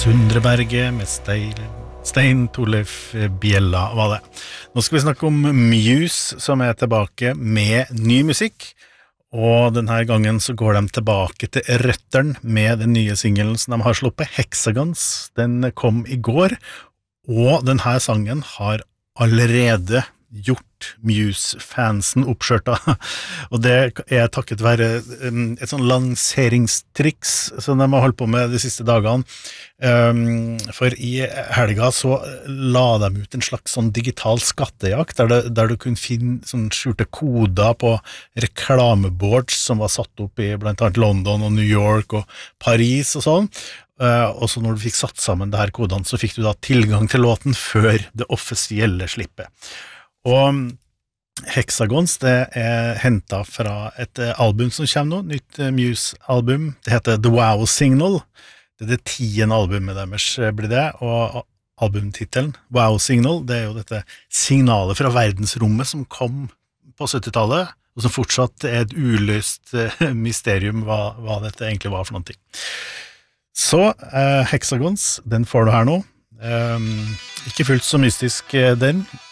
Sundreberget med Stein Torleif Bjella var det. Nå skal vi snakke om Muse som tilbake med ny musikk, og denne gangen så går de tilbake til røtteren med den nye singelen som de har sluppet, Hexagons. Den kom i går, og denne sangen har allerede gjort Muse-fansen oppskjørta, og det takket være et sånn lanseringstriks som de har holdt på med de siste dagene, for i helga så la de ut en slags sånn digital skattejakt, der du kunne finne sånn skjulte koder på reklameboards som var satt opp i blant annet London og New York og Paris og sånn, og så når du fikk satt sammen det her kodene, så fikk du da tilgang til låten før det offisielle slippet. Og Hexagons, det hentet fra et album som kommer nå, nytt Muse-album. Det heter The Wow Signal. Det det 10. albumet deres blir det, og albumtitelen Wow Signal, det jo dette signalet fra verdensrommet som kom på 70-tallet, og som fortsatt et uløst mysterium hva dette egentlig var for noe. Så Hexagons, den får du her nå. Ikke fullt så mystisk den,